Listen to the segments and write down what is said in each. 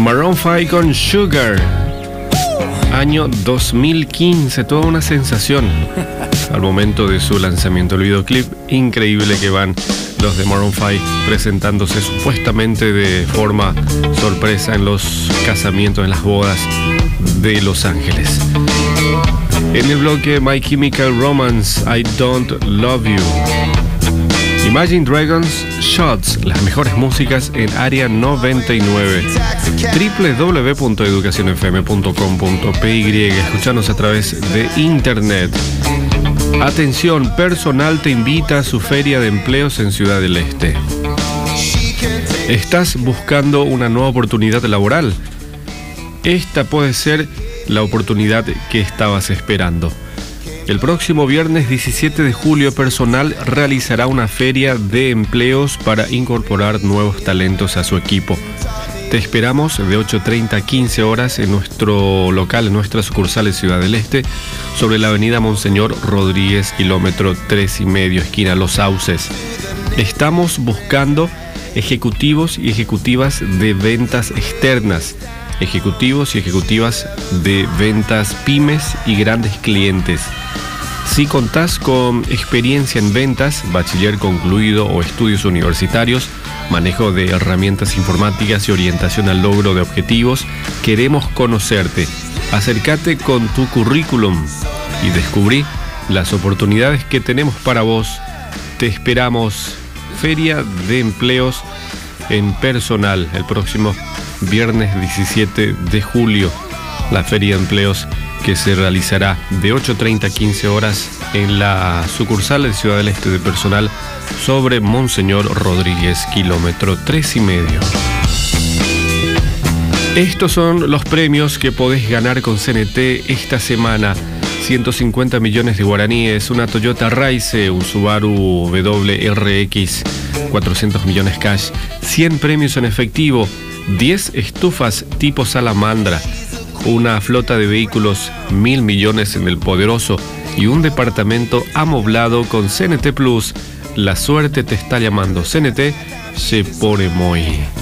Maroon 5 con Sugar. Año 2015, toda una sensación al momento de su lanzamiento. El videoclip increíble que van los de Maroon 5 presentándose supuestamente de forma sorpresa en los casamientos, en las bodas de Los Ángeles. En el bloque My Chemical Romance, I Don't Love You. Imagine Dragons, Shots, las mejores músicas en Área 99. www.educacionfm.com.py. Escuchanos a través de internet. Atención, Personal te invita a su feria de empleos en Ciudad del Este. ¿Estás buscando una nueva oportunidad laboral? Esta puede ser la oportunidad que estabas esperando. El próximo viernes 17 de julio, Personal realizará una feria de empleos para incorporar nuevos talentos a su equipo. Te esperamos de 8:30 a 15 horas en nuestro local, en nuestra sucursal de Ciudad del Este, sobre la avenida Monseñor Rodríguez, kilómetro 3,5, esquina Los Sauces. Estamos buscando ejecutivos y ejecutivas de ventas externas, ejecutivos y ejecutivas de ventas pymes y grandes clientes. Si contás con experiencia en ventas, bachiller concluido o estudios universitarios, manejo de herramientas informáticas y orientación al logro de objetivos, queremos conocerte. Acércate con tu currículum y descubrí las oportunidades que tenemos para vos. Te esperamos. Feria de empleos en Personal el próximo viernes 17 de julio. La feria de empleos que se realizará de 8:30 a 15 horas en la sucursal de Ciudad del Este de Personal sobre Monseñor Rodríguez, kilómetro 3,5. Estos son los premios que podés ganar con CNT esta semana. 150 millones de guaraníes, una Toyota Raize, un Subaru WRX, 400 millones cash, 100 premios en efectivo, 10 estufas tipo salamandra, una flota de vehículos 1.000 millones en el Poderoso y un departamento amoblado con CNT Plus. La suerte te está llamando. CNT se pone muy.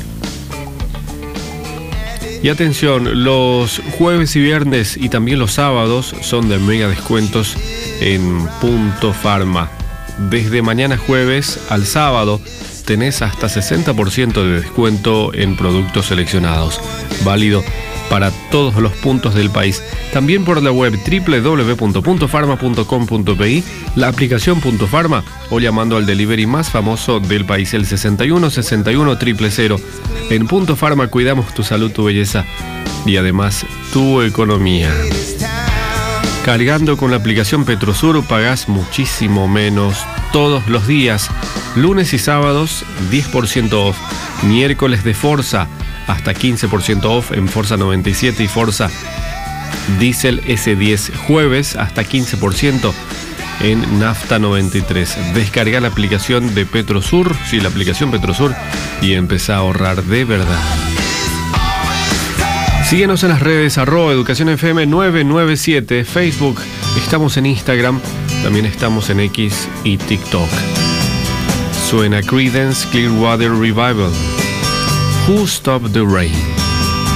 Y atención, los jueves y viernes y también los sábados son de mega descuentos en Punto Pharma. Desde mañana jueves al sábado tenés hasta 60% de descuento en productos seleccionados. Válido para todos los puntos del país. También por la web www.puntofarma.com.pi, la aplicación Punto Pharma o llamando al delivery más famoso del país, el 61 61 000. En Punto Pharma cuidamos tu salud, tu belleza y además tu economía. Cargando con la aplicación Petrosur pagás muchísimo menos todos los días. Lunes y sábados 10% off. Miércoles de Forza hasta 15% off en Forza 97 y Forza Diesel S10. Jueves hasta 15% en Nafta 93. Descarga la aplicación de Petrosur, sí, la aplicación Petrosur, y empezá a ahorrar de verdad. Síguenos en las redes @EducaciónFM 997, Facebook, estamos en Instagram, también estamos en X y TikTok. Suena Creedence Clearwater Revival, Who Stopped the Rain.